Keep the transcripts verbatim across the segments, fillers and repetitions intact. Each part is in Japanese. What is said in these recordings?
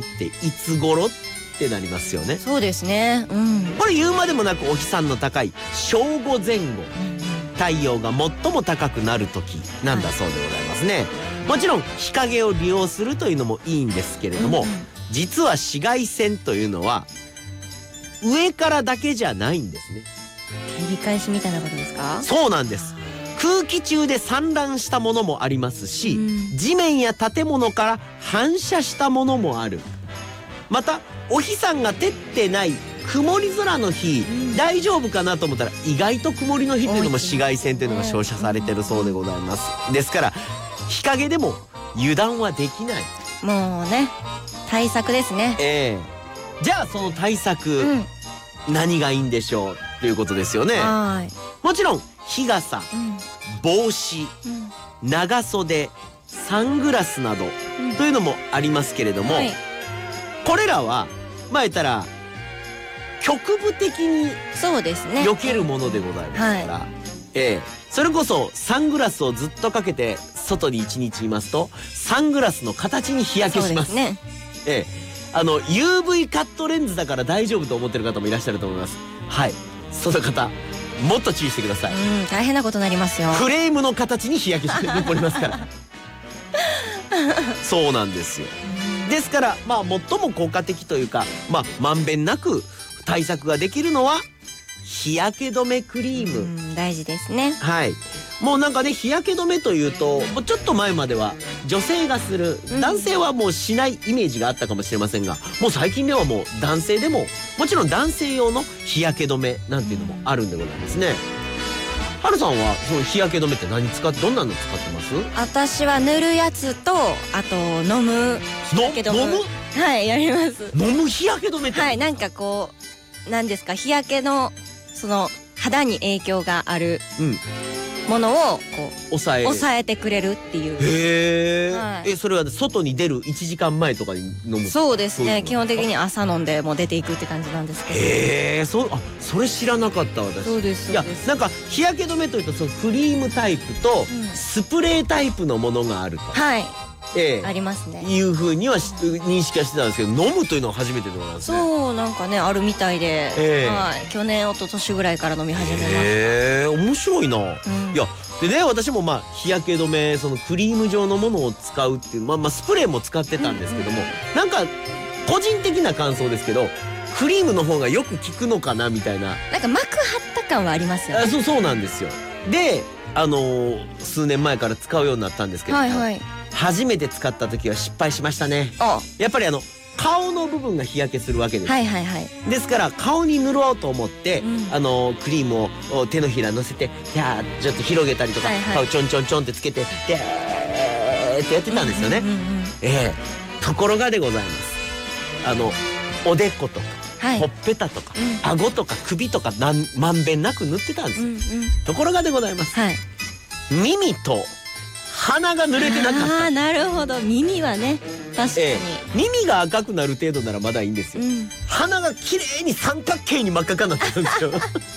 っていつ頃ってなりますよね。 そうですね、うん、 これ言うまでもなくお日さんの高い正午前後、うん、太陽が最も高くなる時なんだそうでございますね、はい、もちろん日陰を利用するというのもいいんですけれども、うんうん、実は紫外線というのは上からだけじゃないんですね。 照り返しみたいなことですか？ そうなんです。空気中で散乱したものもありますし、うん、地面や建物から反射したものもある。またお日さんが照ってない曇り空の日、うん、大丈夫かなと思ったら意外と曇りの日というのも紫外線というのが照射されてるそうでございます。ですから日陰でも油断はできない。 もうね、対策ですね。 えー、じゃあその対策、うん、何がいいんでしょうということですよね。 はい、 もちろん日傘、うん、帽子、うん、長袖、サングラスなど、うん、というのもありますけれども、はい、これらはまあ言ったら局部的にそうですね、 避けるものでございますから、はい、ええ、それこそサングラスをずっとかけて外に一日いますとサングラスの形に日焼けします。 そうですね、 ええ、あの ユーブイ カットレンズだから大丈夫と思ってる方もいらっしゃると思います。はい、その方もっと注意してください。 うん、大変なことになりますよ。 フレームの形に日焼けして残りますからそうなんですよ。ですからまあ最も効果的というか、まあまんべんなく対策ができるのは日焼け止めクリーム。うん、 大事ですね。 はい、もうなんかね、日焼け止めというともうちょっと前までは女性がする、男性はもうしないイメージがあったかもしれませんが、もう最近ではもう男性でももちろん男性用の日焼け止めなんていうのもあるんでございますね。はるさんはその日焼け止めって何使ってどんなの使ってます？ 私は塗るやつと、あと飲む日焼け止め。 飲む？ はい、やります。 飲む日焼け止めって、 はい、なんかこうなんですか、日焼けのその肌に影響があるものをこう抑え抑えてくれるっていう。 へー、 はい、 え、それは外に出るいちじかんまえとかに飲む？ そうですね、基本的に朝飲んでもう出ていくって感じなんですけど。 へー、そあそれ知らなかった私。 そうです。 いや、なんか日焼け止めというとそのクリームタイプとスプレータイプのものがあると、 うん、はい、 ええ、 ありますね。 いう風には認識はしてたんですけど、飲むというのは初めてでございますね。 そう、なんかね、あるみたいで、えー、はい、去年一昨年ぐらいから飲み始めました。 へえ、面白いな、うん、いやでね、私もまあ日焼け止め、そのクリーム状のものを使うっていう、まあまあスプレーも使ってたんですけども、うんうん、なんか個人的な感想ですけど、クリームの方がよく効くのかなみたいな、 なんか膜張った感はありますよね。 あ、そうそうなんですよ。で、あのー、数年前から使うようになったんですけど、はいはい、初めて使った時は失敗しましたね。あ、やっぱりあの顔の部分が日焼けするわけです。はいはいはい。ですから顔に塗ろうと思って、うん、あのクリームを手のひら乗せて、じゃあちょっと広げたりとか、はいはい、顔ちょんちょんちょんってつけて、でーってやってたんですよね。ええ、ところがでございます。あのおでことか、はい、ほっぺたとか、うん、顎とか首とかなんまんべんなく塗ってたんですよ。うんうん、ところがでございます。はい、耳と鼻が濡れてなかった。 ああ、なるほど。耳はね、確かに、ええ、 耳が赤くなる程度ならまだいいんですよ。うん、鼻が綺麗に三角形に真っ赤かになってたんですよ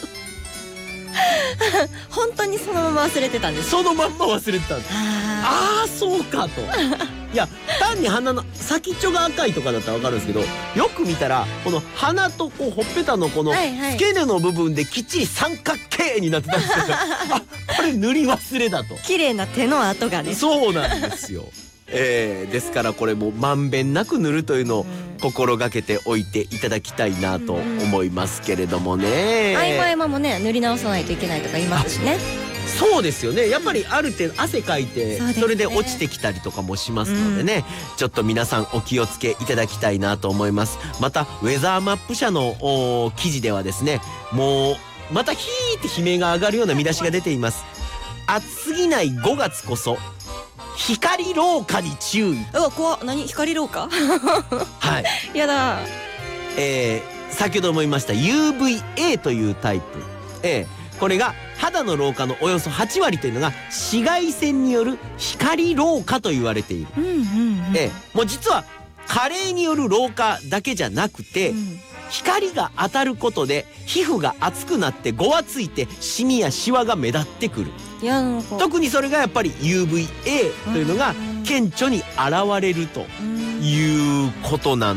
本当にそのまま忘れてたんです。 そのまんま忘れてたんです。ああ、そうかといや、単に鼻の先っちょが赤いとかだったら分かるんですけど、よく見たらこの鼻とこうほっぺたのこの付け根の部分できっちり三角形になってたんですけどあ、これ塗り忘れだと。 綺麗な手の跡がね。そうなんですよえー、ですからこれもまんべんなく塗るというのを心がけておいていただきたいなと思いますけれどもね。 合間合間もね、塗り直さないといけないとか言いますしね。 そうですよね。やっぱりある程度汗かいて そ,、ね、それで落ちてきたりとかもしますのでね、うん、ちょっと皆さんお気をつけいただきたいなと思います。またウェザーマップ社の記事ではですね、もうまたヒーって悲鳴が上がるような見出しが出ています。暑すぎないごがつこそ光老化に注意。 うわ、怖っ。何、光老化はい、 やだ。 えー、先ほども言いました ユーブイエー というタイプ、えー、これが肌の老化のおよそはちわりというのが紫外線による光老化と言われている。うんうんうん、えー、もう実は加齢による老化だけじゃなくて、うん、光が当たることで皮膚が熱くなってごわついてシミやシワが目立ってくる。特にそれがやっぱり ユーブイエー というのが顕著に現れるということなん